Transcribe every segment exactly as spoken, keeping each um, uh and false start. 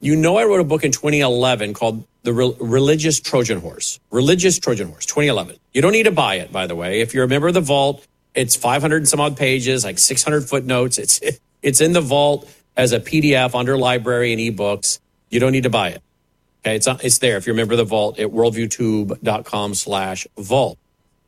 You know, I wrote a book in twenty eleven called The Re- Religious Trojan Horse. Religious Trojan Horse, twenty eleven. You don't need to buy it, by the way. If you're a member of the Vault, it's five hundred and some odd pages, like six hundred footnotes. It's it's in the Vault as a P D F under library and ebooks. You don't need to buy it. Okay, it's it's there if you're a member of the Vault at worldviewtube.com slash vault.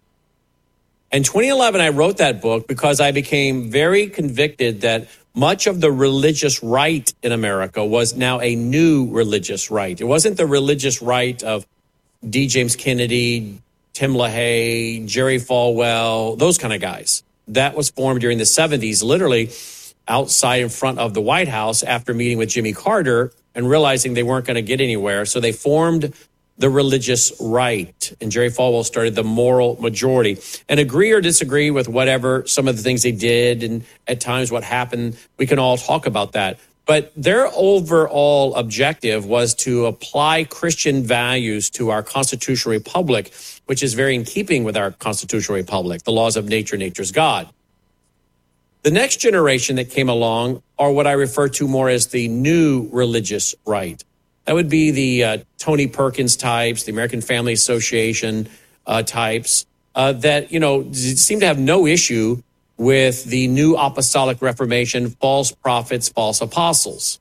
In twenty eleven, I wrote that book because I became very convicted that much of the religious right in America was now a new religious right. It wasn't the religious right of D. James Kennedy, Tim LaHaye, Jerry Falwell, those kind of guys. That was formed during the seventies, literally outside in front of the White House after meeting with Jimmy Carter and realizing they weren't going to get anywhere. So they formed the religious right. And Jerry Falwell started the moral majority. And agree or disagree with whatever, some of the things they did and at times what happened, we can all talk about that. But their overall objective was to apply Christian values to our constitutional republic, which is very in keeping with our constitutional republic, the laws of nature, nature's God. The next generation that came along are what I refer to more as the new religious right. That would be the uh, Tony Perkins types, the American Family Association uh, types uh, that, you know, seem to have no issue with the new apostolic reformation, false prophets, false apostles.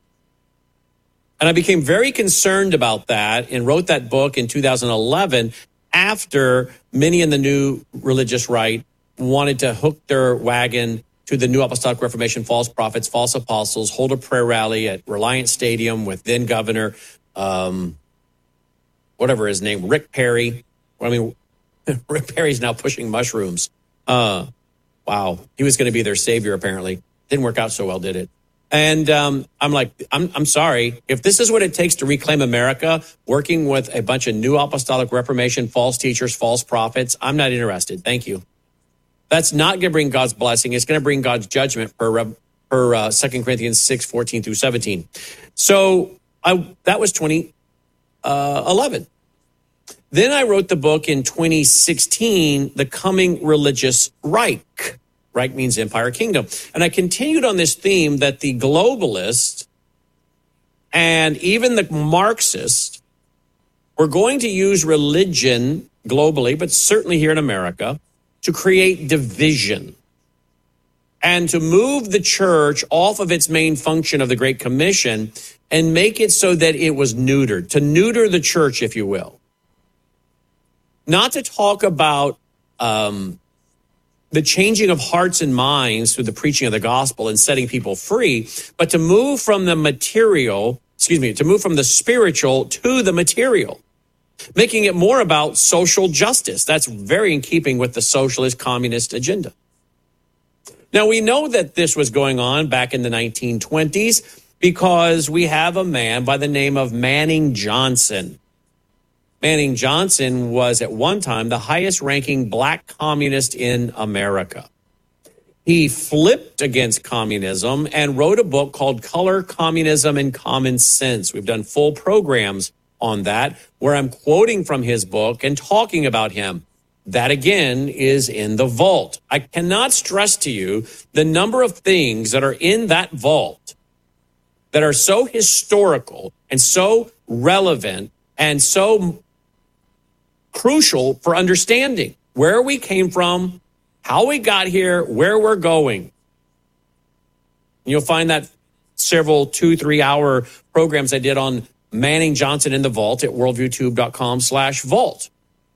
And I became very concerned about that and wrote that book in two thousand eleven after many in the new religious right wanted to hook their wagon to the new apostolic reformation, false prophets, false apostles, hold a prayer rally at Reliant Stadium with then Governor, um, whatever his name, Rick Perry. I mean, Rick Perry's now pushing mushrooms. Uh, wow. He was going to be their savior, apparently. Didn't work out so well, did it? And um, I'm like, I'm, I'm sorry. If this is what it takes to reclaim America, working with a bunch of new apostolic reformation, false teachers, false prophets, I'm not interested. Thank you. That's not going to bring God's blessing. It's going to bring God's judgment per, per uh, Second Corinthians six, fourteen through seventeen. So I, that was twenty eleven. Then I wrote the book in twenty sixteen, The Coming Religious Reich. Reich means empire, kingdom. And I continued on this theme that the globalists and even the Marxists were going to use religion globally, but certainly here in America, to create division and to move the church off of its main function of the Great Commission and make it so that it was neutered, to neuter the church, if you will. Not to talk about um, the changing of hearts and minds through the preaching of the gospel and setting people free, but to move from the material, excuse me, to move from the spiritual to the material, making it more about social justice. That's very in keeping with the socialist communist agenda. Now, we know that this was going on back in the nineteen twenties because we have a man by the name of Manning Johnson. Manning Johnson was at one time the highest ranking black communist in America. He flipped against communism and wrote a book called Color, Communism, and Common Sense. We've done full programs on that, where I'm quoting from his book and talking about him. That, again, is in the vault. I cannot stress to you the number of things that are in that vault that are so historical and so relevant and so crucial for understanding where we came from, how we got here, where we're going. You'll find that several two, three hour programs I did on Manning Johnson in the vault at worldviewtube.com slash vault.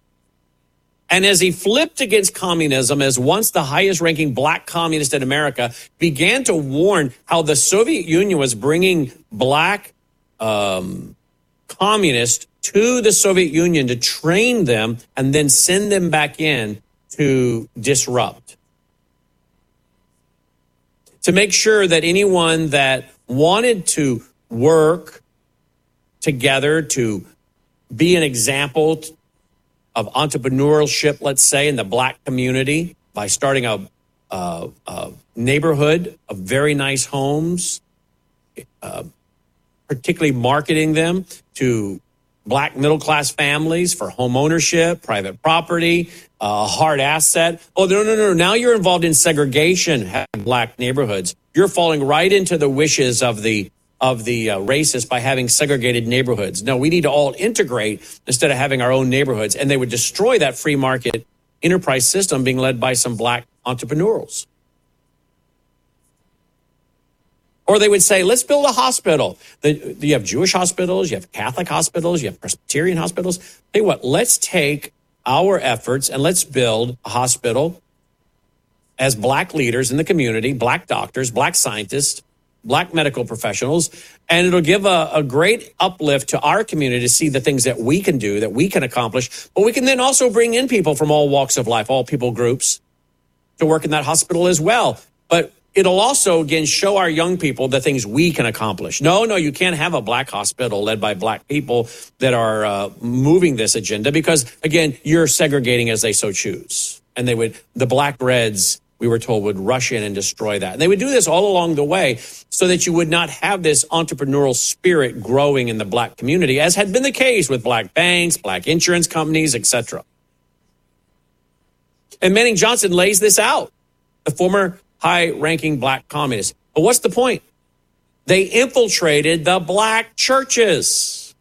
And as he flipped against communism as once the highest ranking black communist in America, began to warn how the Soviet Union was bringing black um, communists to the Soviet Union to train them and then send them back in to disrupt. To make sure that anyone that wanted to work together to be an example of entrepreneurship, let's say, in the black community by starting a, a, a neighborhood of very nice homes, uh, particularly marketing them to black middle-class families for home ownership, private property, a uh, hard asset. Oh, no, no, no. Now you're involved in segregation in black neighborhoods. You're falling right into the wishes of the of the uh, racists by having segregated neighborhoods. No, we need to all integrate instead of having our own neighborhoods. And they would destroy that free market enterprise system being led by some black entrepreneurs. Or they would say, let's build a hospital. The, you have Jewish hospitals, you have Catholic hospitals, you have Presbyterian hospitals. Tell you what, let's take our efforts and let's build a hospital as black leaders in the community, black doctors, black scientists, black medical professionals, and it'll give a, a great uplift to our community to see the things that we can do, that we can accomplish. But we can then also bring in people from all walks of life, all people groups, to work in that hospital as well. But it'll also, again, show our young people the things we can accomplish. No, no, you can't have a black hospital led by black people that are uh, moving this agenda because, again, you're segregating as they so choose. And they would, the Black Reds, we were told, would rush in and destroy that. And they would do this all along the way so that you would not have this entrepreneurial spirit growing in the black community, as had been the case with black banks, black insurance companies, et cetera. And Manning Johnson lays this out, the former high-ranking black communist. But what's the point? They infiltrated the black churches.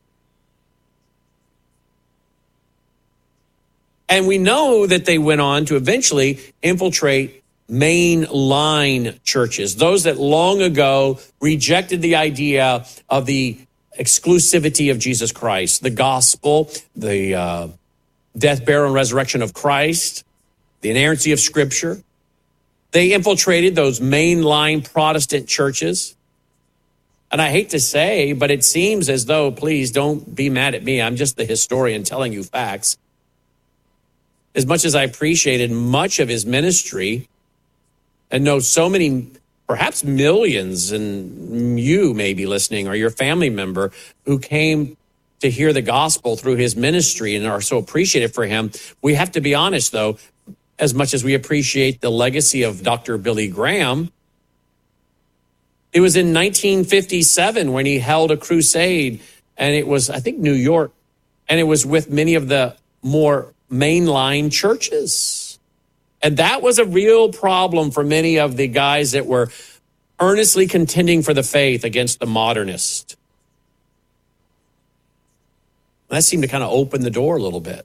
And we know that they went on to eventually infiltrate mainline churches, those that long ago rejected the idea of the exclusivity of Jesus Christ, the gospel, the uh, death, burial, and resurrection of Christ, the inerrancy of Scripture. They infiltrated those mainline Protestant churches. And I hate to say, but it seems as though, please don't be mad at me, I'm just the historian telling you facts. As much as I appreciated much of his ministry and know so many, perhaps millions, and you may be listening or your family member who came to hear the gospel through his ministry and are so appreciative for him, we have to be honest, though, as much as we appreciate the legacy of Doctor Billy Graham, it was in nineteen fifty-seven when he held a crusade, and it was, I think, New York, and it was with many of the more mainline churches. And that was a real problem for many of the guys that were earnestly contending for the faith against the modernists. That seemed to kind of open the door a little bit.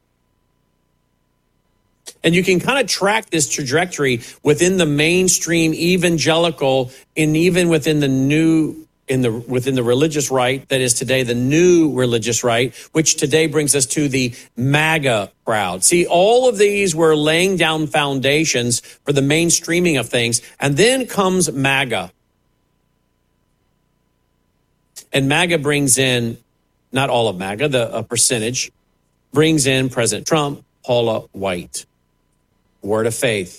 And you can kind of track this trajectory within the mainstream evangelical and even within the new, in the within the religious right that is today the new religious right, which today brings us to the MAGA crowd. See, all of these were laying down foundations for the mainstreaming of things. And then comes MAGA. And MAGA brings in, not all of MAGA, the a percentage, brings in President Trump, Paula White. Word of faith.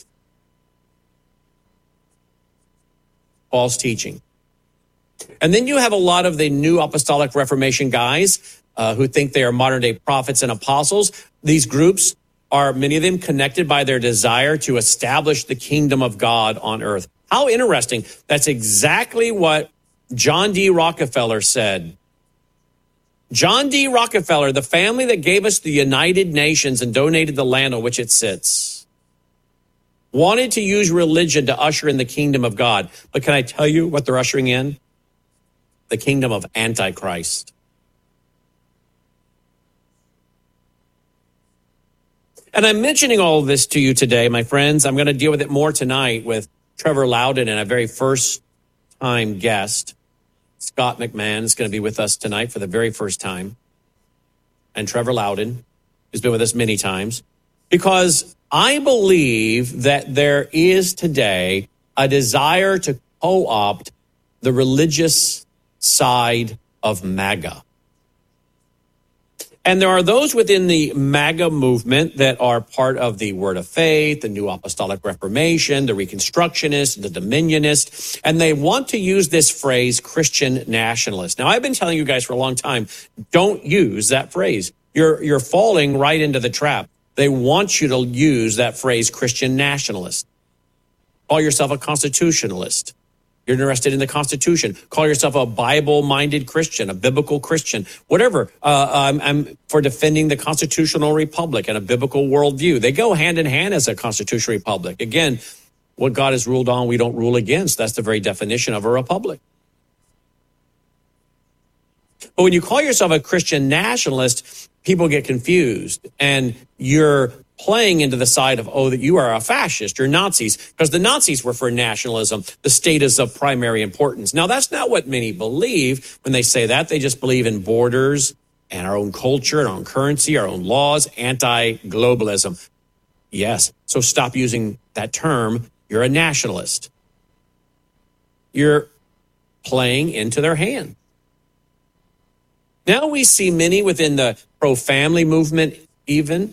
False teaching. And then you have a lot of the new apostolic Reformation guys uh, who think they are modern day prophets and apostles. These groups are, many of them, connected by their desire to establish the kingdom of God on earth. How interesting. That's exactly what John D. Rockefeller said. John D. Rockefeller, the family that gave us the United Nations and donated the land on which it sits, wanted to use religion to usher in the kingdom of God. But can I tell you what they're ushering in? The kingdom of Antichrist. And I'm mentioning all of this to you today, my friends. I'm going to deal with it more tonight with Trevor Loudon and a very first time guest. Scott McMahon is going to be with us tonight for the very first time. And Trevor Loudon, who's been with us many times, because I believe that there is today a desire to co-opt the religious side of MAGA. And there are those within the MAGA movement that are part of the Word of Faith, the New Apostolic Reformation, the Reconstructionists, the Dominionists, and they want to use this phrase, Christian nationalist. Now, I've been telling you guys for a long time, don't use that phrase. You're, you're falling right into the trap. They want you to use that phrase, Christian nationalist. Call yourself a constitutionalist. You're interested in the Constitution. Call yourself a Bible-minded Christian, a biblical Christian, whatever. Uh, I'm, I'm for defending the constitutional republic and a biblical worldview. They go hand in hand as a constitutional republic. Again, what God has ruled on, we don't rule against. That's the very definition of a republic. But when you call yourself a Christian nationalist, people get confused, and you're playing into the side of, oh, that you are a fascist, you're Nazis, because the Nazis were for nationalism. The state is of primary importance. Now, that's not what many believe when they say that. They just believe in borders and our own culture and our own currency, our own laws, anti-globalism. Yes, so stop using that term. You're a nationalist. You're playing into their hand. Now we see many within the pro-family movement, even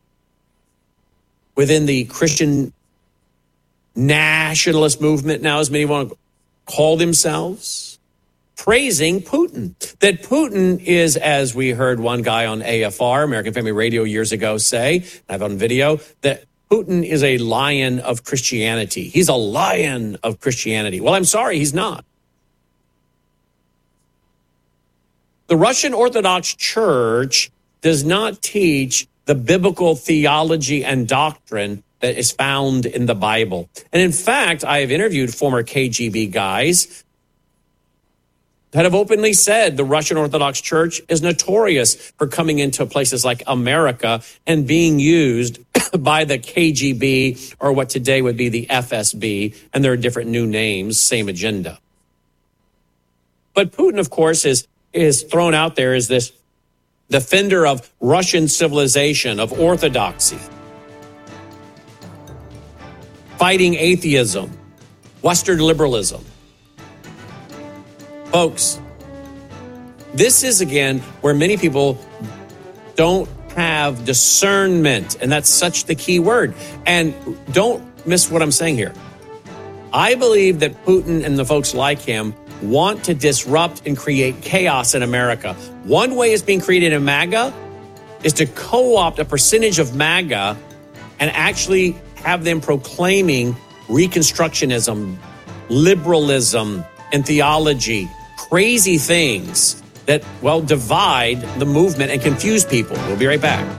within the Christian nationalist movement now, as many want to call themselves, praising Putin. That Putin is, as we heard one guy on A F R, American Family Radio, years ago say, I have on video, that Putin is a lion of Christianity. He's a lion of Christianity. Well, I'm sorry, he's not. The Russian Orthodox Church does not teach the biblical theology and doctrine that is found in the Bible. And in fact, I have interviewed former K G B guys that have openly said the Russian Orthodox Church is notorious for coming into places like America and being used by the K G B, or what today would be the F S B, and there are different new names, same agenda. But Putin, of course, is, is thrown out there as this defender of Russian civilization, of orthodoxy, fighting atheism, Western liberalism. Folks, this is, again, where many people don't have discernment, and that's such the key word. And don't miss what I'm saying here. I believe that Putin and the folks like him want to disrupt and create chaos in America. One way it's being created in MAGA is to co-opt a percentage of MAGA and actually have them proclaiming Reconstructionism, liberalism, and theology, crazy things that, well, divide the movement and confuse people. We'll be right back.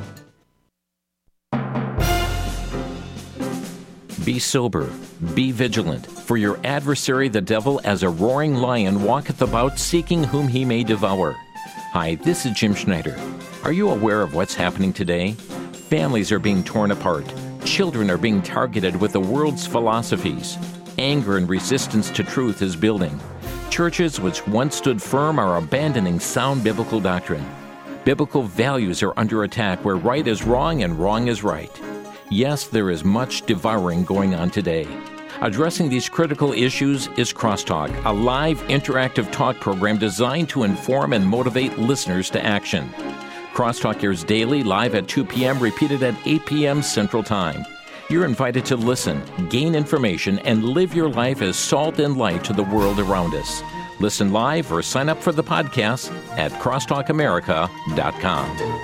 Be sober, be vigilant, for your adversary the devil as a roaring lion walketh about seeking whom he may devour. Hi, this is Jim Schneider. Are you aware of what's happening today? Families are being torn apart. Children are being targeted with the world's philosophies. Anger and resistance to truth is building. Churches which once stood firm are abandoning sound biblical doctrine. Biblical values are under attack where right is wrong and wrong is right. Yes, there is much devouring going on today. Addressing these critical issues is Crosstalk, a live interactive talk program designed to inform and motivate listeners to action. Crosstalk airs daily, live at two p.m., repeated at eight p.m. Central Time. You're invited to listen, gain information, and live your life as salt and light to the world around us. Listen live or sign up for the podcast at crosstalk america dot com.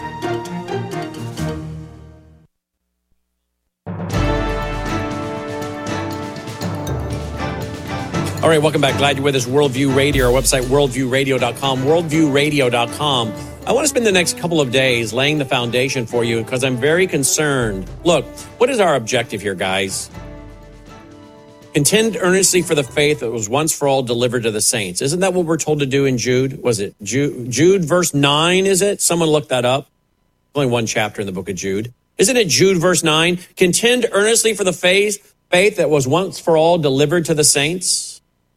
All right, welcome back. Glad you're with us. Worldview Radio, our website, worldview radio dot com, worldview radio dot com. I want to spend the next couple of days laying the foundation for you because I'm very concerned. Look, what is our objective here, guys? Contend earnestly for the faith that was once for all delivered to the saints. Isn't that what we're told to do in Jude? Was it Jude, Jude verse nine, is it? Someone look that up. Only one chapter in the book of Jude. Isn't it Jude verse nine? Contend earnestly for the faith, faith that was once for all delivered to the saints.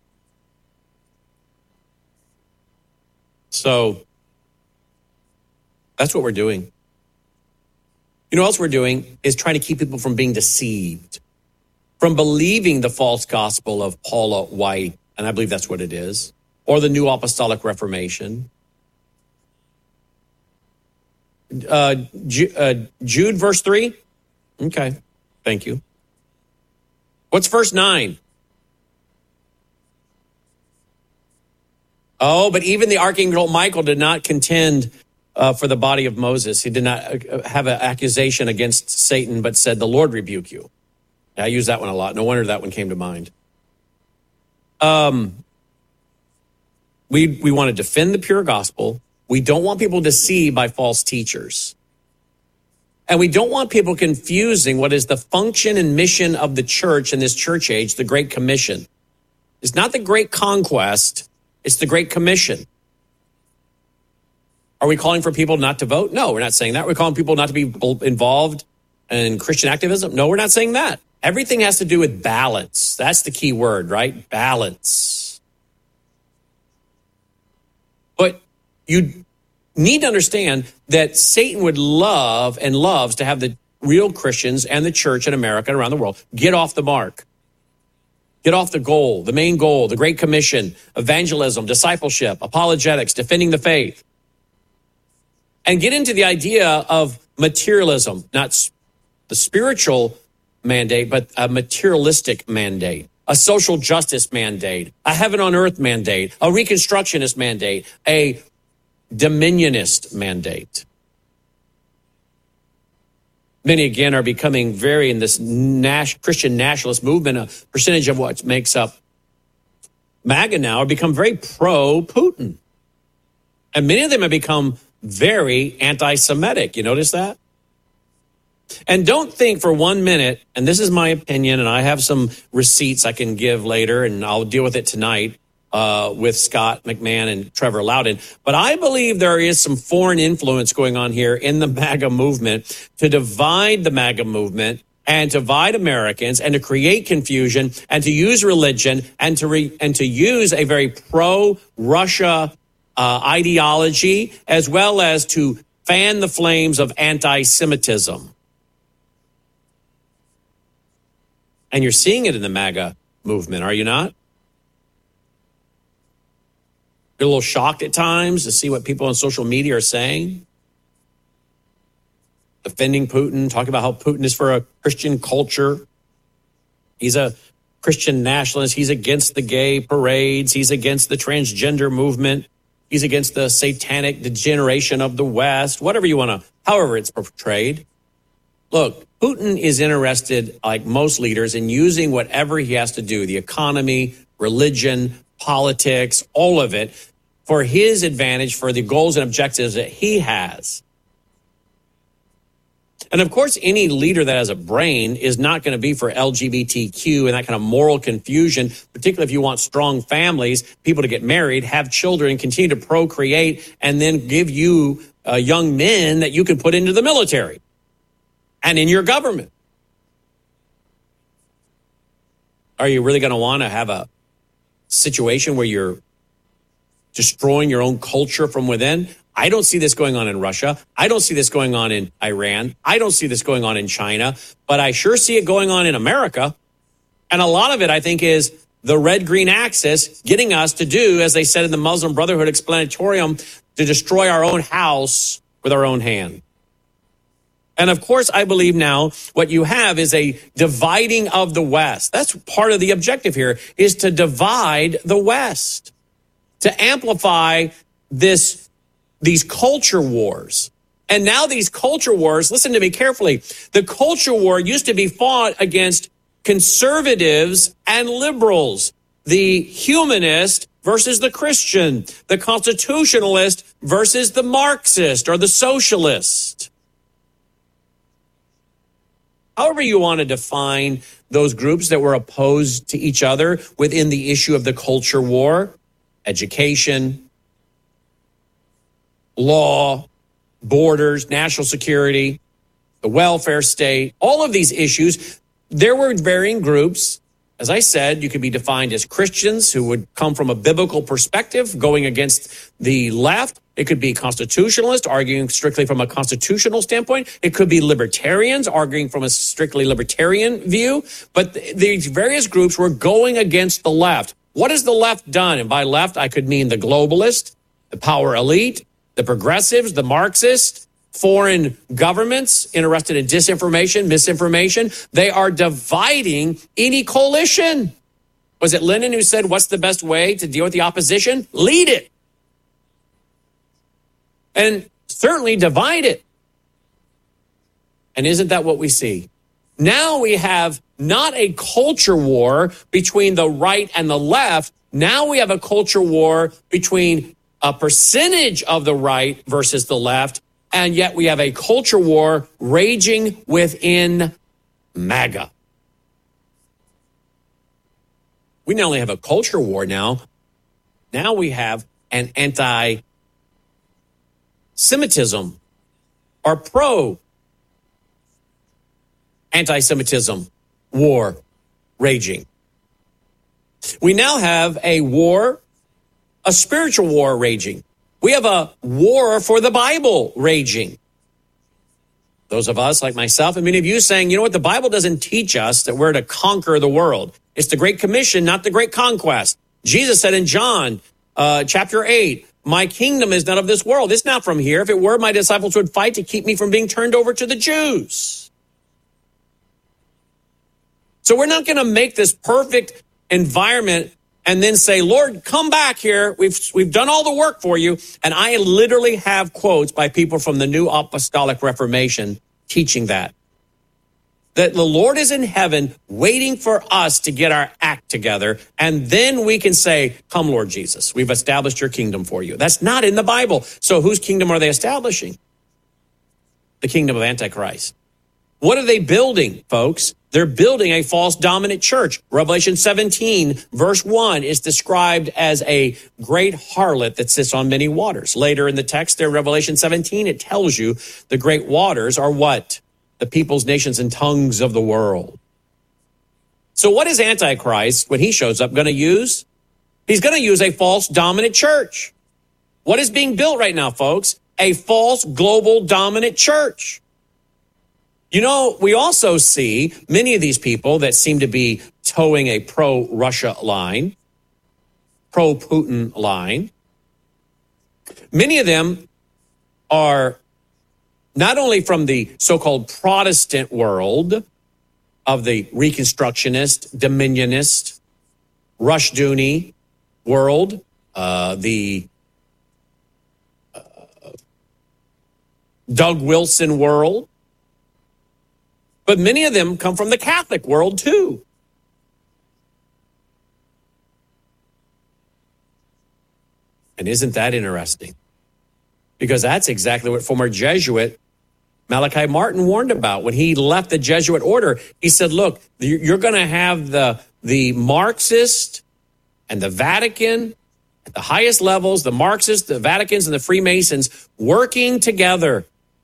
So that's what we're doing. You know what else we're doing is trying to keep people from being deceived, from believing the false gospel of Paula White, and I believe that's what it is, or the New Apostolic Reformation. Uh, Ju- uh, Jude verse three? Okay, thank you. What's verse nine? Oh, but even the Archangel Michael did not contend uh, for the body of Moses. He did not uh, have an accusation against Satan, but said, the Lord rebuke you. I use that one a lot. No wonder that one came to mind. Um, we, we want to defend the pure gospel. We don't want people deceived by false teachers. And we don't want people confusing what is the function and mission of the church in this church age, the Great Commission. It's not the Great Conquest. It's the Great Commission. Are we calling for people not to vote? No, we're not saying that. We're calling people not to be involved in Christian activism? No, we're not saying that. Everything has to do with balance. That's the key word, right? Balance. But you need to understand that Satan would love and loves to have the real Christians and the church in America and around the world get off the mark. Get off the goal, the main goal, the Great Commission, evangelism, discipleship, apologetics, defending the faith. And get into the idea of materialism, not the spiritual mandate, but a materialistic mandate, a social justice mandate, a heaven on earth mandate, a reconstructionist mandate, a dominionist mandate. Many, again, are becoming very in this nas- Christian nationalist movement. A percentage of what makes up MAGA now are become very pro-Putin. And many of them have become very anti-Semitic. You notice that? And don't think for one minute, and this is my opinion, and I have some receipts I can give later, and I'll deal with it tonight uh, with Scott McMahon and Trevor Loudon. But I believe there is some foreign influence going on here in the MAGA movement to divide the MAGA movement and to divide Americans and to create confusion and to use religion and to re- and to use a very pro-Russia uh, ideology, as well as to fan the flames of anti-Semitism. And you're seeing it in the MAGA movement, are you not? You're a little shocked at times to see what people on social media are saying. Defending Putin, talking about how Putin is for a Christian culture. He's a Christian nationalist. He's against the gay parades. He's against the transgender movement. He's against the satanic degeneration of the West. Whatever you want to, however it's portrayed. Look, Putin is interested, like most leaders, in using whatever he has to do, the economy, religion, politics, all of it, for his advantage, for the goals and objectives that he has. And of course, any leader that has a brain is not going to be for L G B T Q and that kind of moral confusion, particularly if you want strong families, people to get married, have children, continue to procreate, and then give you uh, young men that you can put into the military and in your government. Are you really going to want to have a situation where you're destroying your own culture from within? I don't see this going on in Russia. I don't see this going on in Iran. I don't see this going on in China, but I sure see it going on in America. And a lot of it, I think, is the red-green axis getting us to do, as they said in the Muslim Brotherhood Explanatorium, to destroy our own house with our own hand. And of course, I believe now what you have is a dividing of the West. That's part of the objective here, is to divide the West, to amplify this these culture wars. And now these culture wars, listen to me carefully, the culture war used to be fought against conservatives and liberals, the humanist versus the Christian, the constitutionalist versus the Marxist or the socialist. However you want to define those groups that were opposed to each other within the issue of the culture war, education, law, borders, national security, the welfare state, all of these issues, there were varying groups. As I said, you could be defined as Christians who would come from a biblical perspective going against the left. It could be constitutionalists arguing strictly from a constitutional standpoint. It could be libertarians arguing from a strictly libertarian view. But th- these various groups were going against the left. What has the left done? And by left, I could mean the globalist, the power elite, the progressives, the Marxists, foreign governments interested in disinformation, misinformation. They are dividing any coalition. Was it Lenin who said, what's the best way to deal with the opposition? Lead it. And certainly divide it. And isn't that what we see? Now we have not a culture war between the right and the left. Now we have a culture war between a percentage of the right versus the left, and yet we have a culture war raging within MAGA. We not only have a culture war now, now we have an anti-Semitic Semitism or pro-anti-Semitism war raging. We now have a war, a spiritual war raging. We have a war for the Bible raging. Those of us like myself and many of you saying, you know what, the Bible doesn't teach us that we're to conquer the world. It's the Great Commission, not the Great Conquest. Jesus said in John uh, chapter eight, my kingdom is not of this world. It's not from here. If it were, my disciples would fight to keep me from being turned over to the Jews. So we're not going to make this perfect environment and then say, Lord, come back here. We've we've done all the work for you. And I literally have quotes by people from the New Apostolic Reformation teaching that. That the Lord is in heaven waiting for us to get our act together. And then we can say, come, Lord Jesus, we've established your kingdom for you. That's not in the Bible. So whose kingdom are they establishing? The kingdom of Antichrist. What are they building, folks? They're building a false dominant church. Revelation seventeen, verse one, is described as a great harlot that sits on many waters. Later in the text there, Revelation seventeen, it tells you the great waters are what? The peoples, nations, and tongues of the world. So what is Antichrist, when he shows up, going to use? He's going to use a false dominant church. What is being built right now, folks? A false global dominant church. You know, we also see many of these people that seem to be towing a pro-Russia line, pro-Putin line. Many of them are not only from the so-called Protestant world of the Reconstructionist, Dominionist, Rushdoony world, uh, the uh, Doug Wilson world, but many of them come from the Catholic world too. And isn't that interesting? Because that's exactly what former Jesuit Malachi Martin warned about when he left the Jesuit order. He said, look, you're going to have the, the Marxist and the Vatican at the highest levels, the Marxists, the Vaticans, and the Freemasons working together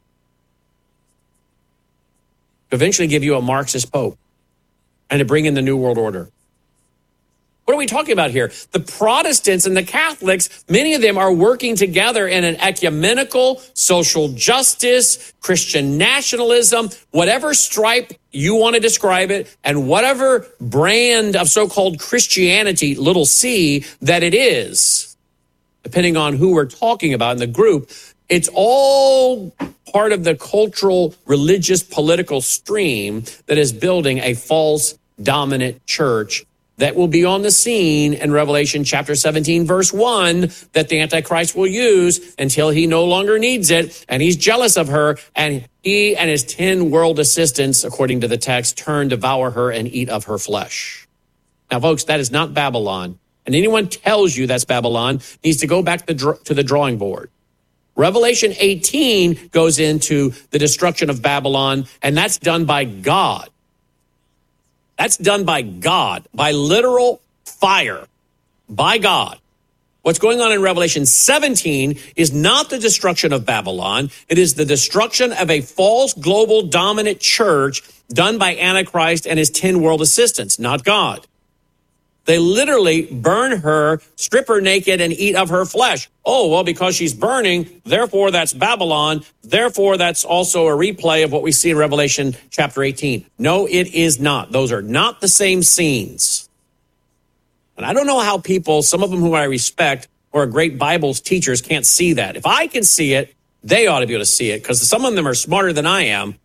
to eventually give you a Marxist pope and to bring in the New World Order. What are we talking about here? The Protestants and the Catholics, many of them are working together in an ecumenical, social justice, Christian nationalism, whatever stripe you want to describe it, and whatever brand of so-called Christianity, little c, that it is, depending on who we're talking about in the group. It's all part of the cultural, religious, political stream that is building a false dominant church that will be on the scene in Revelation chapter seventeen, verse one, that the Antichrist will use until he no longer needs it, and he's jealous of her, and he and his ten world assistants, according to the text, turn, devour her, and eat of her flesh. Now, folks, that is not Babylon, and anyone tells you that's Babylon needs to go back to the, to the drawing board. Revelation eighteen goes into the destruction of Babylon, and that's done by God. That's done by God, by literal fire, by God. What's going on in Revelation seventeen is not the destruction of Babylon. It is the destruction of a false global dominant church done by Antichrist and his ten world assistants, not God. They literally burn her, strip her naked, and eat of her flesh. Oh, well, because she's burning, therefore that's Babylon. Therefore, that's also a replay of what we see in Revelation chapter eighteen. No, it is not. Those are not the same scenes. And I don't know how people, some of them who I respect, who are great Bible teachers, can't see that. If I can see it, they ought to be able to see it, because some of them are smarter than I am.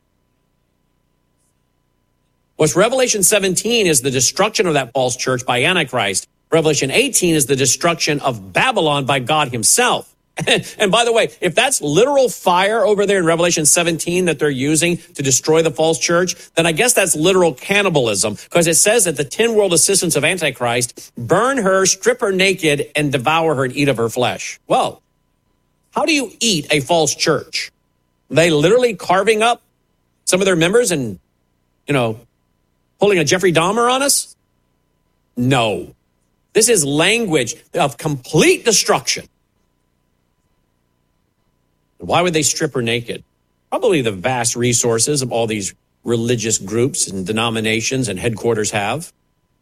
What's Revelation seventeen is the destruction of that false church by Antichrist. Revelation eighteen is the destruction of Babylon by God himself. And by the way, if that's literal fire over there in Revelation seventeen that they're using to destroy the false church, then I guess that's literal cannibalism, because it says that the ten world assistants of Antichrist burn her, strip her naked, and devour her and eat of her flesh. Well, how do you eat a false church? Are they literally carving up some of their members and, you know, pulling a Jeffrey Dahmer on us? No. This is language of complete destruction. Why would they strip her naked? Probably the vast resources of all these religious groups and denominations and headquarters have.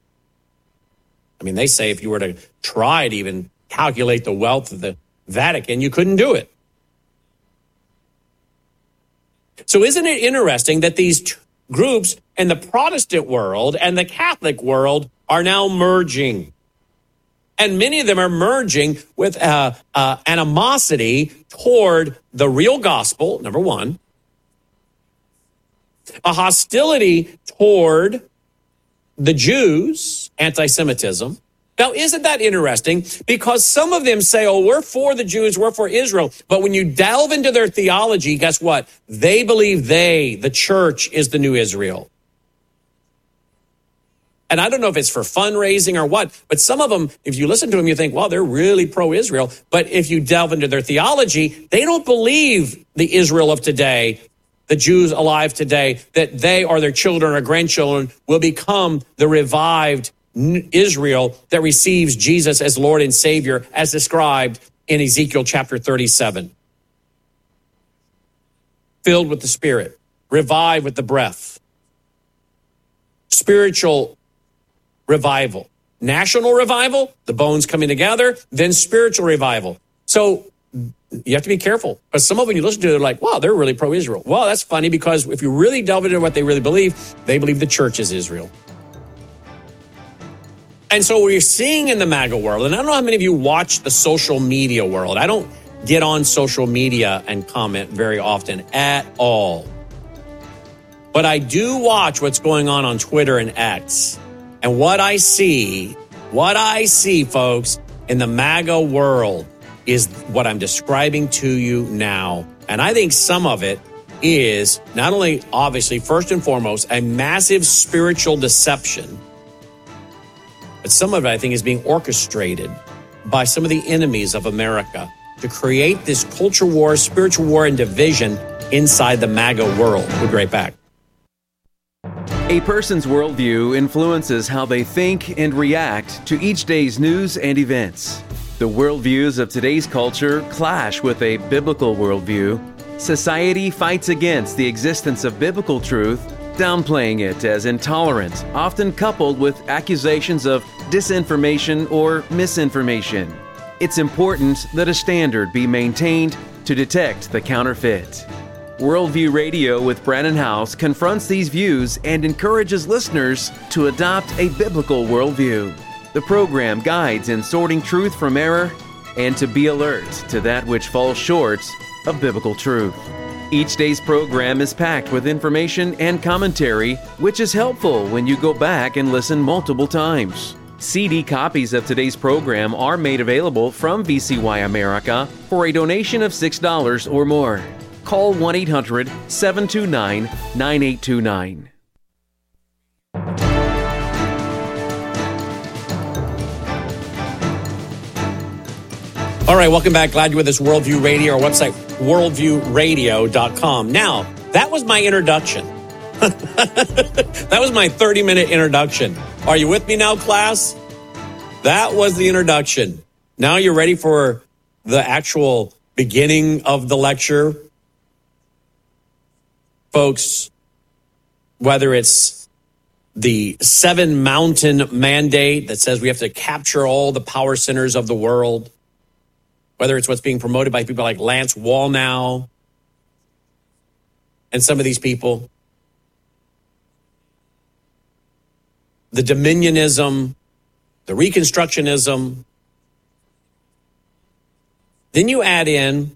I mean, they say if you were to try to even calculate the wealth of the Vatican, you couldn't do it. So isn't it interesting that these t- groups in the Protestant world and the Catholic world are now merging? And many of them are merging with uh, uh, animosity toward the real gospel, number one, a hostility toward the Jews, anti-Semitism. Now, isn't that interesting? Because some of them say, oh, we're for the Jews, we're for Israel. But when you delve into their theology, guess what? They believe they, the church, is the new Israel. And I don't know if it's for fundraising or what, but some of them, if you listen to them, you think, well, they're really pro-Israel. But if you delve into their theology, they don't believe the Israel of today, the Jews alive today, that they or their children or grandchildren will become the revived Israel that receives Jesus as Lord and Savior, as described in Ezekiel chapter thirty-seven. Filled with the Spirit, revived with the breath. Spiritual revival. National revival, the bones coming together, then spiritual revival. So you have to be careful, because some of them you listen to, they're like, wow, they're really pro-Israel. Well, that's funny, because if you really delve into what they really believe, they believe the church is Israel. And so we're seeing in the MAGA world, and I don't know how many of you watch the social media world. I don't get on social media and comment very often at all. But I do watch what's going on on Twitter and X. And what I see, what I see, folks, in the MAGA world is what I'm describing to you now. And I think some of it is not only, obviously, first and foremost, a massive spiritual deception, but some of it, I think, is being orchestrated by some of the enemies of America to create this culture war, spiritual war, and division inside the MAGA world. We'll be right back. A person's worldview influences how they think and react to each day's news and events. The worldviews of today's culture clash with a biblical worldview. Society fights against the existence of biblical truth, downplaying it as intolerant, often coupled with accusations of disinformation or misinformation. It's important that a standard be maintained to detect the counterfeit. Worldview Radio with Brannon Howse confronts these views and encourages listeners to adopt a biblical worldview. The program guides in sorting truth from error and to be alert to that which falls short of biblical truth. Each day's program is packed with information and commentary, which is helpful when you go back and listen multiple times. C D copies of today's program are made available from V C Y America for a donation of six dollars or more. Call one eight hundred seven two nine nine eight two nine. All right, welcome back. Glad you're with us, Worldview Radio, our website, worldview radio dot com. Now, that was my introduction. That was my thirty-minute introduction. Are you with me now, class? That was the introduction. Now you're ready for the actual beginning of the lecture. Folks, whether it's the seven mountain mandate that says we have to capture all the power centers of the world, whether it's what's being promoted by people like Lance Wallnau and some of these people, the dominionism, the reconstructionism, then you add in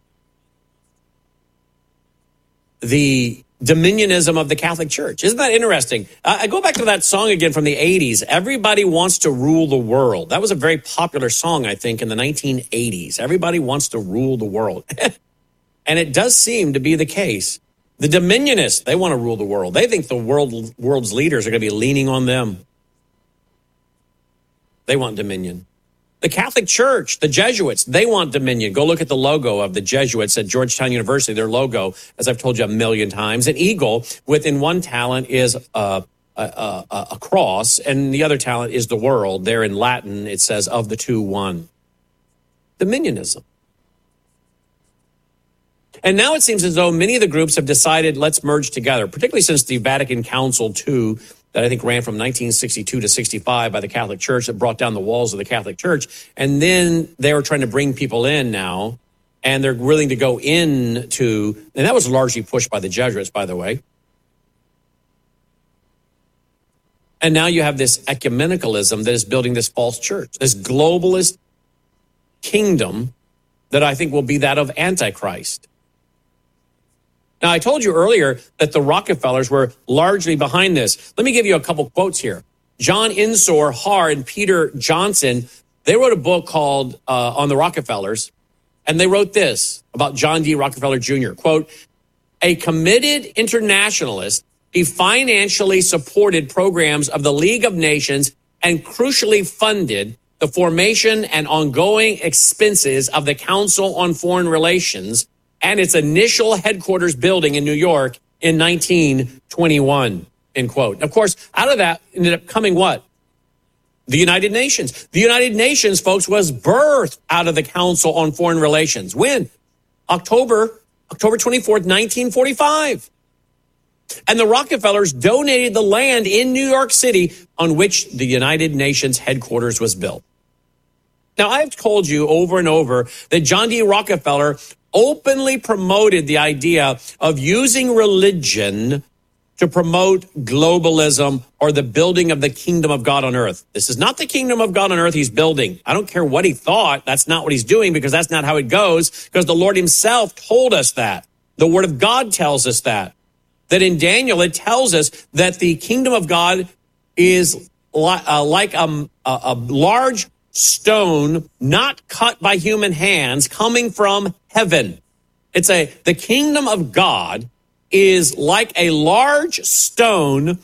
the dominionism of the Catholic Church. Isn't that interesting? Uh, I go back to that song again from the eighties. Everybody Wants to Rule the World. That was a very popular song, I think, in the nineteen eighties. Everybody wants to rule the world. And it does seem to be the case. The dominionists, they want to rule the world. They think the world world's leaders are going to be leaning on them. They want dominion. The Catholic Church, the Jesuits, they want dominion. Go look at the logo of the Jesuits at Georgetown University. Their logo, as I've told you a million times, an eagle within one talent is a, a, a, a cross, and the other talent is the world. There in Latin, it says, of the two, one. Dominionism. And now it seems as though many of the groups have decided, let's merge together, particularly since the Vatican Council the Second that I think ran from nineteen sixty-two to sixty-five by the Catholic Church that brought down the walls of the Catholic Church. And then they were trying to bring people in now, and they're willing to go into, and that was largely pushed by the Jesuits, by the way. And now you have this ecumenicalism that is building this false church, this globalist kingdom that I think will be that of Antichrist. Now, I told you earlier that the Rockefellers were largely behind this. Let me give you a couple quotes here. John Ensor, Haar, and Peter Johnson, they wrote a book called uh, On the Rockefellers, and they wrote this about John D. Rockefeller Junior Quote, a committed internationalist, he financially supported programs of the League of Nations and crucially funded the formation and ongoing expenses of the Council on Foreign Relations and its initial headquarters building in New York in nineteen twenty-one, end quote. Of course, out of that ended up coming what? The United Nations. The United Nations, folks, was birthed out of the Council on Foreign Relations. When? October, October twenty-fourth, nineteen forty-five. And the Rockefellers donated the land in New York City on which the United Nations headquarters was built. Now, I've told you over and over that John D. Rockefeller openly promoted the idea of using religion to promote globalism or the building of the kingdom of God on earth. This is not the kingdom of God on earth he's building. I don't care what he thought. That's not what he's doing, because that's not how it goes, because the Lord himself told us that. The word of God tells us that. That in Daniel, it tells us that the kingdom of God is li- uh, like a, a, a large stone not cut by human hands coming from heaven. It's a, the kingdom of God is like a large stone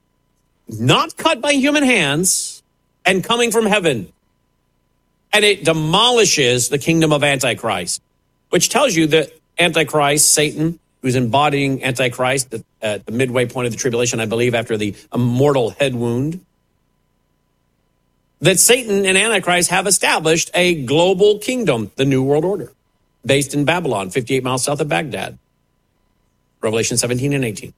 not cut by human hands and coming from heaven. And it demolishes the kingdom of Antichrist, which tells you that Antichrist, Satan, who's embodying Antichrist at, at the midway point of the tribulation, I believe, after the immortal head wound, that Satan and Antichrist have established a global kingdom, the New World Order, based in Babylon, fifty-eight miles south of Baghdad. Revelation seventeen and eighteen.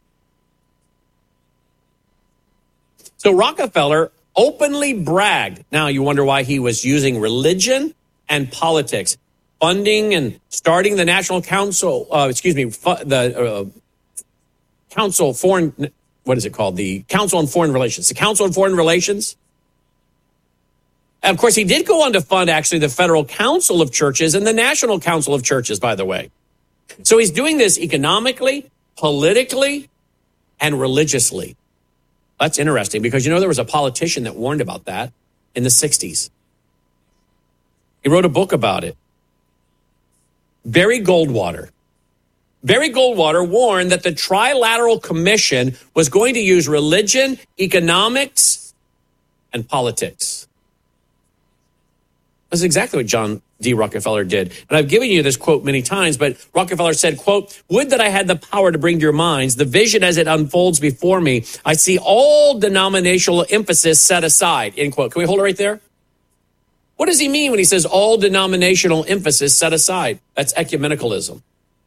So Rockefeller openly bragged. Now you wonder why he was using religion and politics, funding and starting the National Council, uh, excuse me, fu- the uh, Council Foreign, what is it called? The Council on Foreign Relations. The Council on Foreign Relations. And of course, he did go on to fund actually the Federal Council of Churches and the National Council of Churches, by the way. So he's doing this economically, politically, and religiously. That's interesting, because, you know, there was a politician that warned about that in the sixties. He wrote a book about it. Barry Goldwater. Barry Goldwater warned that the Trilateral Commission was going to use religion, economics, and politics. That's exactly what John D. Rockefeller did. And I've given you this quote many times, but Rockefeller said, quote, would that I had the power to bring to your minds the vision as it unfolds before me. I see all denominational emphasis set aside, end quote. Can we hold it right there? What does he mean when he says all denominational emphasis set aside? That's ecumenicalism.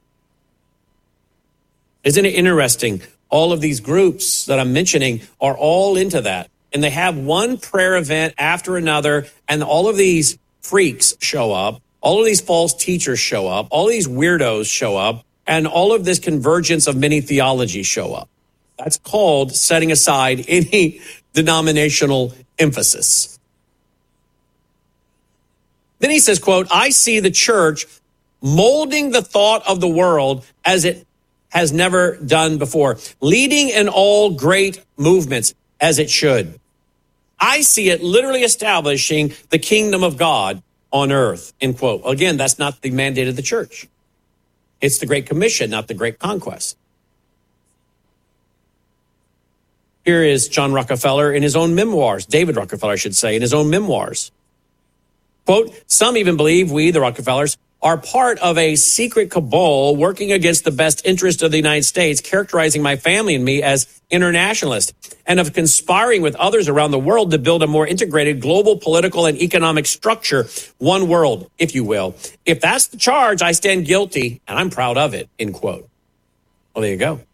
Isn't it interesting? All of these groups that I'm mentioning are all into that. And they have one prayer event after another, and all of these freaks show up. All of these false teachers show up. All of these weirdos show up. And all of this convergence of many theologies show up. That's called setting aside any denominational emphasis. Then he says, quote, I see the church molding the thought of the world as it has never done before, leading in all great movements as it should. I see it literally establishing the kingdom of God on earth, end quote. Again, that's not the mandate of the church. It's the Great Commission, not the Great Conquest. Here is John Rockefeller in his own memoirs, David Rockefeller, I should say, in his own memoirs. Quote, some even believe we, the Rockefellers, are part of a secret cabal working against the best interest of the United States, characterizing my family and me as internationalists, and of conspiring with others around the world to build a more integrated global political and economic structure, one world, if you will. If that's the charge, I stand guilty, and I'm proud of it, end quote. Well, there you go.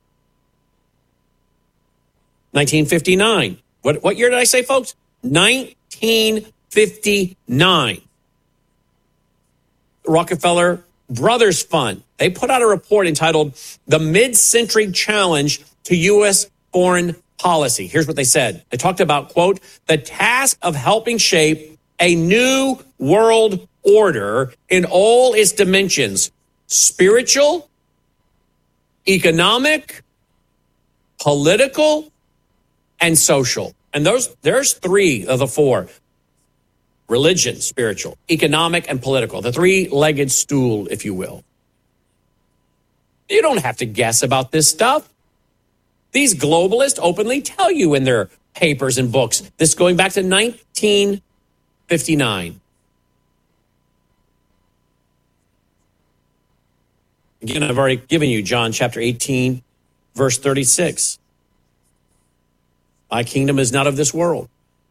nineteen fifty-nine. What, what year did I say, folks? nineteen fifty-nine. Rockefeller Brothers Fund. They put out a report entitled The Mid-Century Challenge to U S Foreign Policy. Here's what they said. They talked about, quote, the task of helping shape a new world order in all its dimensions: spiritual, economic, political, and social. And those, there's three of the four. Religion, spiritual, economic, and political. The three-legged stool, if you will. You don't have to guess about this stuff. These globalists openly tell you in their papers and books. This going back to nineteen fifty-nine. Again, I've already given you John chapter eighteen, verse thirty-six. My kingdom is not of this world.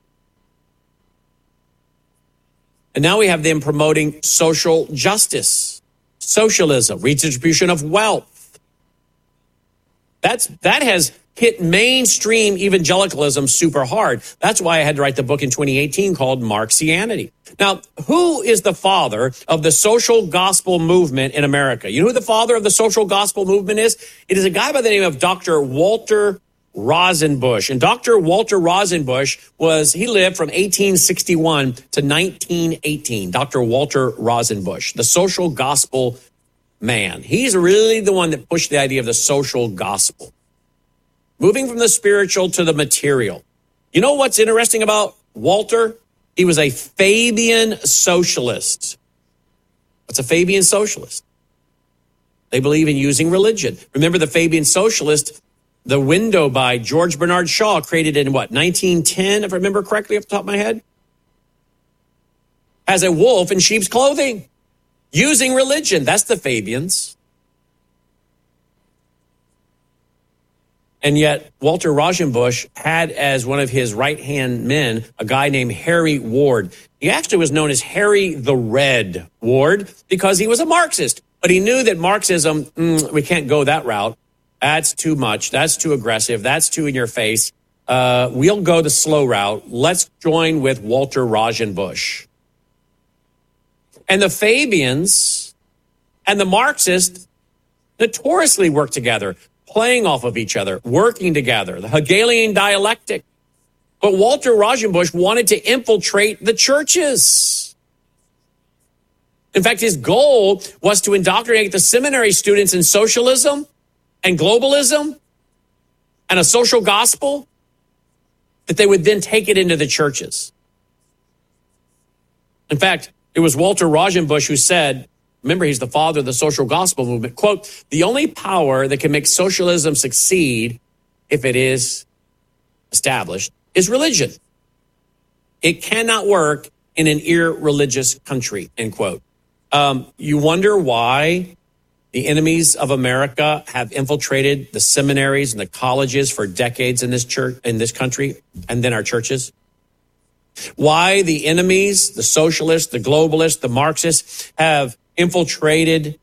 And now we have them promoting social justice, socialism, redistribution of wealth. That's, that has hit mainstream evangelicalism super hard. That's why I had to write the book in twenty eighteen called Marxianity. Now, who is the father of the social gospel movement in America? You know who the father of the social gospel movement is? It is a guy by the name of Doctor Walter Rosenbusch. And Doctor Walter Rosenbusch was, he lived from eighteen sixty-one to nineteen eighteen. Doctor Walter Rosenbusch, the social gospel man. He's really the one that pushed the idea of the social gospel. Moving from the spiritual to the material. You know what's interesting about Walter? He was a Fabian socialist. What's a Fabian socialist? They believe in using religion. Remember the Fabian socialist, The Window by George Bernard Shaw, created in what, nineteen ten, if I remember correctly off the top of my head? As a wolf in sheep's clothing, using religion. That's the Fabians. And yet Walter Rosenbusch had as one of his right-hand men a guy named Harry Ward. He actually was known as Harry the Red Ward because he was a Marxist. But he knew that Marxism, mm, we can't go that route. That's too much. That's too aggressive. That's too in your face. Uh, we'll go the slow route. Let's join with Walter Rosenbusch. And the Fabians and the Marxists notoriously work together, playing off of each other, working together, the Hegelian dialectic. But Walter Rosenbusch wanted to infiltrate the churches. In fact, his goal was to indoctrinate the seminary students in socialism and globalism and a social gospel, that they would then take it into the churches. In fact, it was Walter Rosenbusch who said, remember, he's the father of the social gospel movement, quote, the only power that can make socialism succeed, if it is established, is religion. It cannot work in an irreligious country, end quote. Um, you wonder why the enemies of America have infiltrated the seminaries and the colleges for decades in this church, in this country, and then our churches? Why the enemies, the socialists, the globalists, the Marxists have infiltrated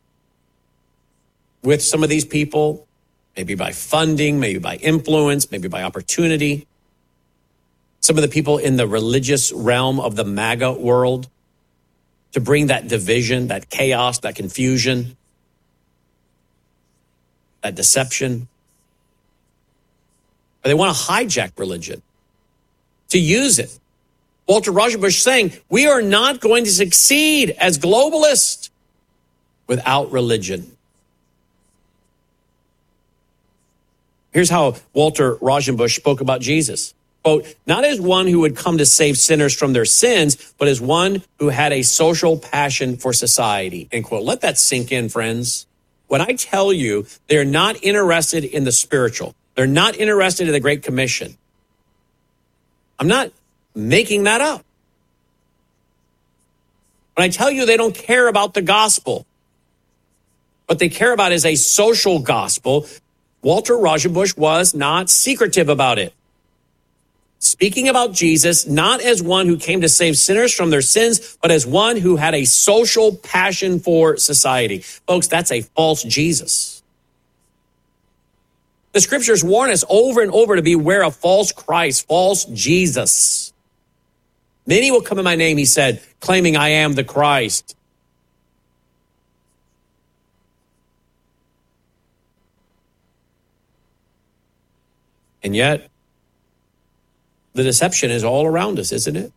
with some of these people, maybe by funding, maybe by influence, maybe by opportunity. Some of the people in the religious realm of the MAGA world, to bring that division, that chaos, that confusion, that deception. Or they want to hijack religion, to use it. Walter Rosenbusch saying, we are not going to succeed as globalists without religion. Here's how Walter Rosenbusch spoke about Jesus. Quote, not as one who would come to save sinners from their sins, but as one who had a social passion for society, end quote. Let that sink in, friends. When I tell you they're not interested in the spiritual, they're not interested in the Great Commission, I'm not making that up. When I tell you they don't care about the gospel, what they care about is a social gospel, Walter Rauschenbusch was not secretive about it. Speaking about Jesus, not as one who came to save sinners from their sins, but as one who had a social passion for society. Folks, that's a false Jesus. The scriptures warn us over and over to beware of false Christ, false Jesus. Many will come in my name, he said, claiming I am the Christ. And yet, the deception is all around us, isn't it?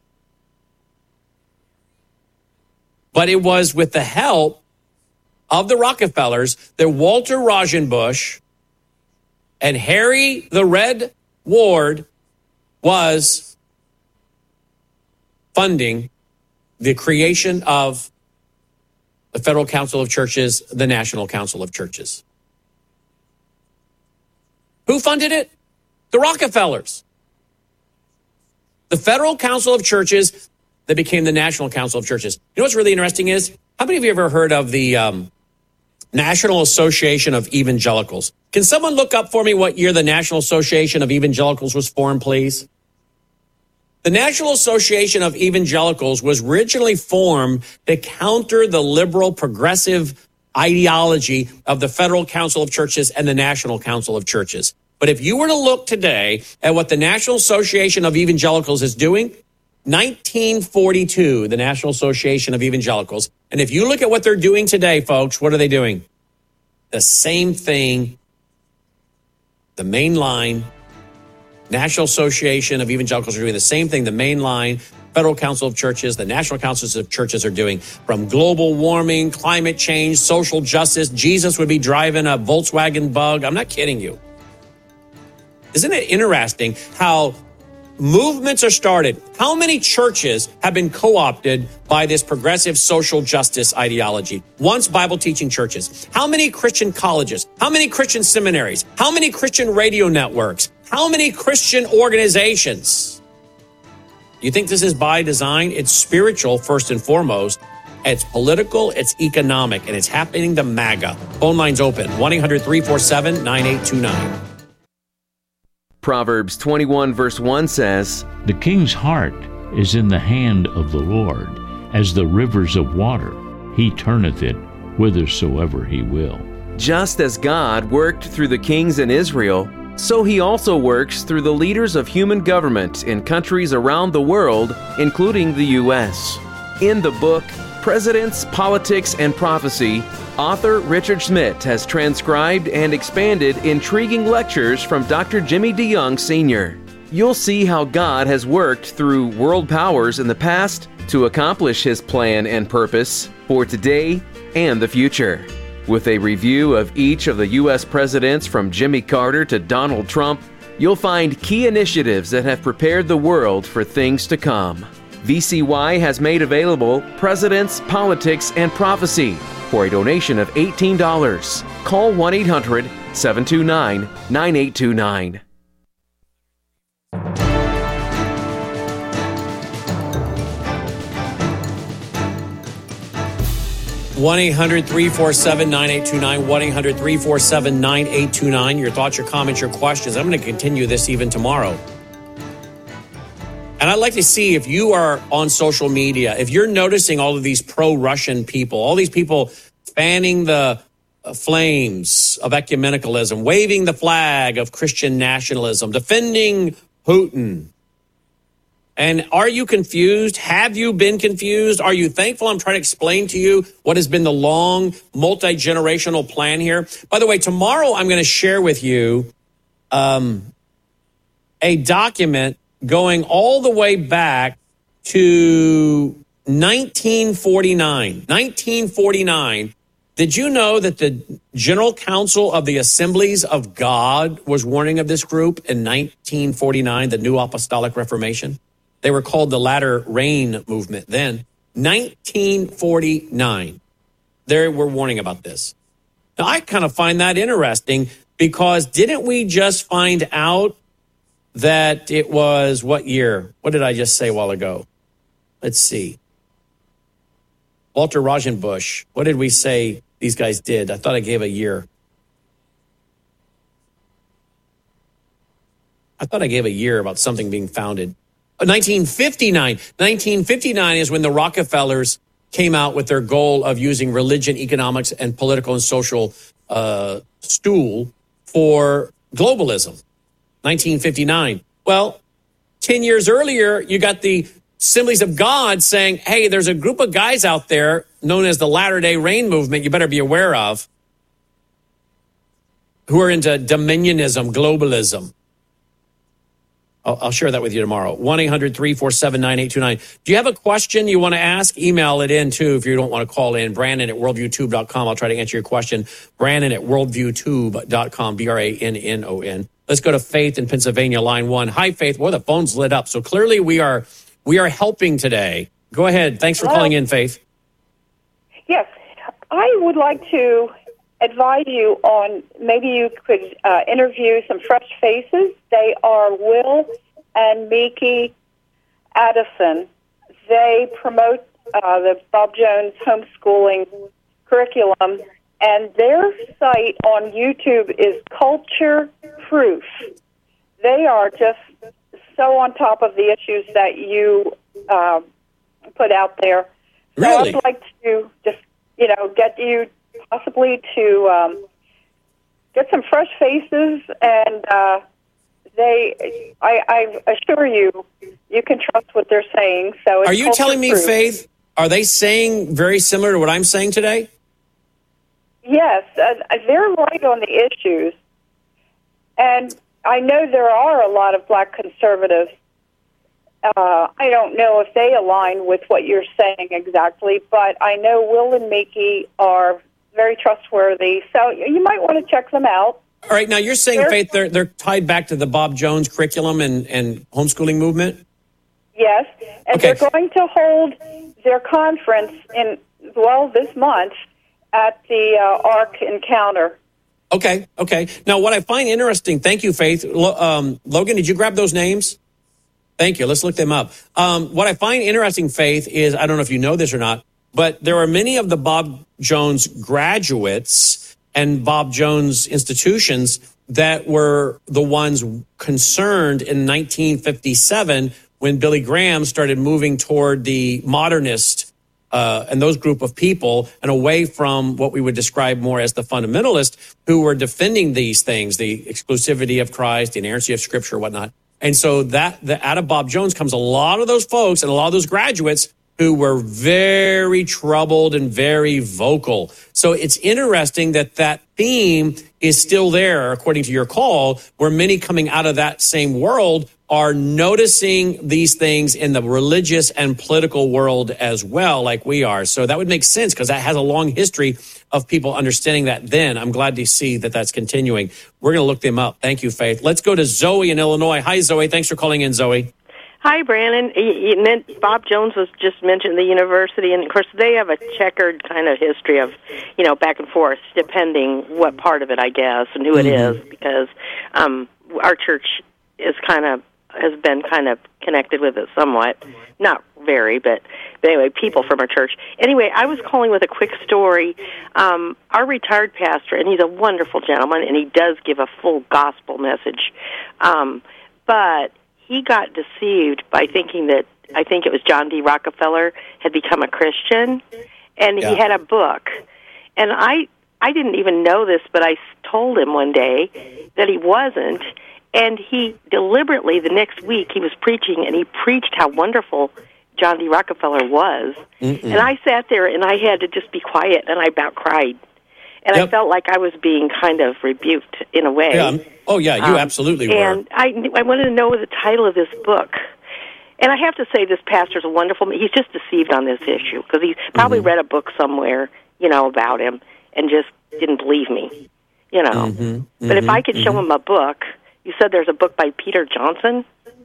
But it was with the help of the Rockefellers that Walter Rauschenbusch and Harry the Red Ward was funding the creation of the Federal Council of Churches, the National Council of Churches. Who funded it? The Rockefellers. The Federal Council of Churches that became the National Council of Churches. You know what's really interesting is, how many of you ever heard of the um, National Association of Evangelicals? Can someone look up for me what year the National Association of Evangelicals was formed, please? The National Association of Evangelicals was originally formed to counter the liberal progressive ideology of the Federal Council of Churches and the National Council of Churches. But if you were to look today at what the National Association of Evangelicals is doing, nineteen forty-two, the National Association of Evangelicals, and if you look at what they're doing today, folks, what are they doing? The same thing. The mainline National Association of Evangelicals are doing the same thing the mainline Federal Council of Churches, the National Councils of Churches are doing. From global warming, climate change, social justice, Jesus would be driving a Volkswagen Bug. I'm not kidding you. Isn't it interesting how movements are started? How many churches have been co-opted by this progressive social justice ideology? Once Bible teaching churches. How many Christian colleges? How many Christian seminaries? How many Christian radio networks? How many Christian organizations? You think this is by design? It's spiritual first and foremost. It's political, it's economic, and it's happening to MAGA. Phone lines open, one eight hundred three four seven nine eight two nine. Proverbs twenty-one verse one says, "The king's heart is in the hand of the Lord, as the rivers of water. He turneth it whithersoever he will." Just as God worked through the kings in Israel, so he also works through the leaders of human government in countries around the world, including the U S. In the book, Presidents, Politics, and Prophecy, author Richard Schmidt has transcribed and expanded intriguing lectures from Doctor Jimmy DeYoung Senior You'll see how God has worked through world powers in the past to accomplish his plan and purpose for today and the future. With a review of each of the U S presidents from Jimmy Carter to Donald Trump, you'll find key initiatives that have prepared the world for things to come. V C Y has made available Presidents, Politics, and Prophecy for a donation of eighteen dollars. Call one eight hundred seven two nine nine eight two nine. one eight hundred three four seven nine eight two nine, one eight hundred three four seven nine eight two nine. Your thoughts, your comments, your questions. I'm going to continue this even tomorrow. And I'd like to see if you are on social media, if you're noticing all of these pro-Russian people, all these people fanning the flames of ecumenicalism, waving the flag of Christian nationalism, defending Putin. And are you confused? Have you been confused? Are you thankful I'm trying to explain to you what has been the long, multi-generational plan here? By the way, tomorrow I'm going to share with you um, a document going all the way back to nineteen forty-nine. nineteen forty-nine. Did you know that the General Council of the Assemblies of God was warning of this group in nineteen forty-nine, the New Apostolic Reformation? They were called the Latter Rain Movement then. nineteen forty-nine. They were warning about this. Now, I kind of find that interesting because didn't we just find out that it was what year? What did I just say a while ago? Let's see. Walter Rauschenbusch. What did we say these guys did? I thought I gave a year. I thought I gave a year about something being founded. nineteen fifty-nine. nineteen fifty-nine is when the Rockefellers came out with their goal of using religion, economics, and political and social uh, stool for globalism. nineteen fifty-nine. Well, ten years earlier, you got the Assemblies of God saying, hey, there's a group of guys out there known as the Latter-day Reign movement you better be aware of, who are into dominionism, globalism. I'll, I'll share that with you tomorrow. one eight hundred three four seven nine eight two nine. Do you have a question you want to ask? Email it in, too, if you don't want to call in. Brandon at worldview tube dot com. I'll try to answer your question. Brandon at worldview tube dot com, B R A N N O N. Let's go to Faith in Pennsylvania, line one. Hi, Faith. Well, the phone's lit up. So clearly we are we are helping today. Go ahead. Thanks for Hello. calling in, Faith. Yes, I would like to advise you on maybe you could uh, interview some fresh faces. They are Will and Miki Addison. They promote uh, the Bob Jones homeschooling curriculum, and their site on YouTube is Culture Proof. They are just so on top of the issues that you uh, put out there. So Really? I'd like to just, you know, get you possibly to um, get some fresh faces, and uh, they, I, I assure you, you can trust what they're saying. So it's Are you Culture telling me, Proof. Faith, are they saying very similar to what I'm saying today? Yes, uh, they're right on the issues. And I know there are a lot of black conservatives. Uh, I don't know if they align with what you're saying exactly, but I know Will and Miki are very trustworthy. So you might want to check them out. All right. Now, you're saying, They're- Faith, they're, they're tied back to the Bob Jones curriculum and, and homeschooling movement? Yes, and Okay. they're going to hold their conference in, well, this month at the uh, ARC Encounter. Okay, okay. Now, what I find interesting, thank you, Faith. Lo, um, Logan, did you grab those names? Thank you. Let's look them up. Um, what I find interesting, Faith, is, I don't know if you know this or not, but there are many of the Bob Jones graduates and Bob Jones institutions that were the ones concerned in nineteen fifty-seven when Billy Graham started moving toward the modernist Uh, and those group of people, and away from what we would describe more as the fundamentalists who were defending these things, the exclusivity of Christ, the inerrancy of Scripture, whatnot. And so that the, out of Bob Jones comes a lot of those folks and a lot of those graduates who were very troubled and very vocal. So it's interesting that that theme is still there, according to your call, where many coming out of that same world are noticing these things in the religious and political world as well, like we are. So that would make sense because that has a long history of people understanding that then. I'm glad to see that that's continuing. We're going to look them up. Thank you, Faith. Let's go to Zoe in Illinois. Hi, Zoe. Thanks for calling in, Zoe. Hi, Brandon. He, he meant Bob Jones was just mentioned the university, and of course they have a checkered kind of history of, you know, back and forth, depending what part of it, I guess, and who it Mm-hmm. is, because um, our church is kind of has been kind of connected with it somewhat, not very, but, but anyway, people from our church. Anyway, I was calling with a quick story. Um, our retired pastor, and he's a wonderful gentleman, and he does give a full gospel message, um, but he got deceived by thinking that, I think it was John D. Rockefeller, had become a Christian, and Yeah. he had a book. And I I didn't even know this, but I told him one day that he wasn't, and he deliberately, the next week, he was preaching, and he preached how wonderful John D. Rockefeller was. Mm-mm. And I sat there, and I had to just be quiet, and I about cried. And Yep. I felt like I was being kind of rebuked in a way. Yeah. Oh, yeah. You Um, absolutely were. And I, I wanted to know the title of this book. And I have to say, this pastor's a wonderful. He's just deceived on this issue because he's probably Mm-hmm. read a book somewhere, you know, about him, and just didn't believe me, you know. Mm-hmm. But if Mm-hmm. I could show him a book, you said there's a book by Peter Johnson.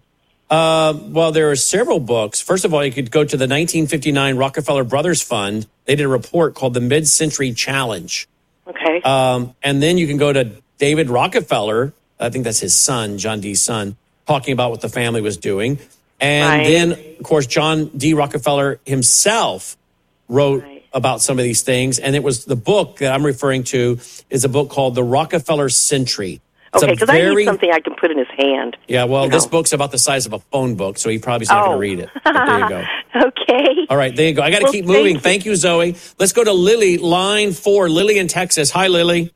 Uh, well, there are several books. First of all, you could go to the nineteen fifty-nine Rockefeller Brothers Fund. They did a report called the Mid-Century Challenge. Okay. Um, and then you can go to David Rockefeller. I think that's his son, John D's son, talking about what the family was doing. And Right. then, of course, John D. Rockefeller himself wrote Right. about some of these things. And it was the book that I'm referring to is a book called The Rockefeller Century. It's okay, because very... I need something I can put in his hand. Yeah, well, you this know. book's about the size of a phone book, so he probably's not oh. going to read it. But there you go. Okay. All right, there you go. I got to well, keep moving. Thank Thank you, Zoe. Let's go to Lily, line four. Lily in Texas. Hi, Lily.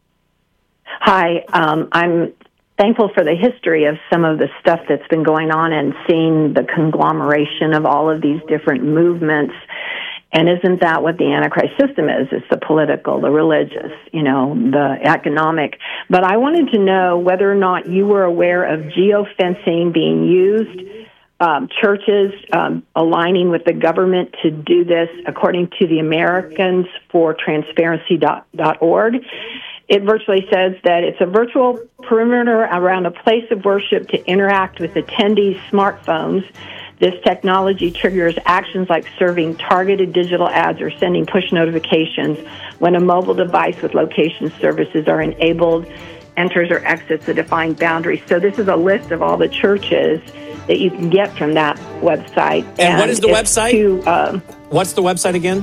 Hi. Um, I'm thankful for the history of some of the stuff that's been going on and seeing the conglomeration of all of these different movements. And isn't that what the Antichrist system is? It's the political, the religious, you know, the economic. But I wanted to know whether or not you were aware of geofencing being used, um, churches um, aligning with the government to do this, according to the Americans for Transparency dot org. It virtually says that it's a virtual perimeter around a place of worship to interact with attendees' smartphones. This technology triggers actions like serving targeted digital ads or sending push notifications when a mobile device with location services are enabled, enters or exits a defined boundary. So this is a list of all the churches that you can get from that website. And, and what is the website? To, um, What's the website again?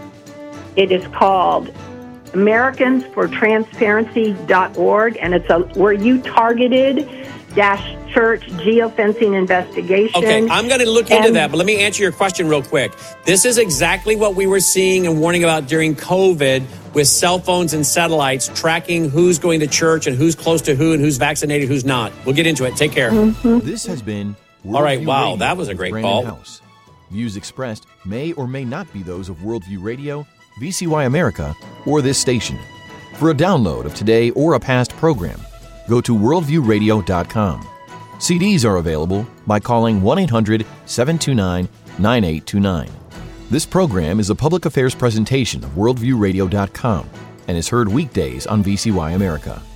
It is called Americans for Transparency dot org, and it's a where you targeted dash church geofencing investigation. Okay, I'm going to look into and, that, but let me answer your question real quick. This is exactly what we were seeing and warning about during COVID with cell phones and satellites tracking who's going to church and who's close to who and who's vaccinated, who's not. We'll get into it. Take care. Mm-hmm. This has been Worldview All right, wow, Radio that was a with great Brandon call. House. Views expressed may or may not be those of Worldview Radio, V C Y America, or this station. For a download of today or a past program, go to worldview radio dot com. C Ds are available by calling one eight hundred seven two nine nine eight two nine. This program is a public affairs presentation of worldview radio dot com and is heard weekdays on V C Y America.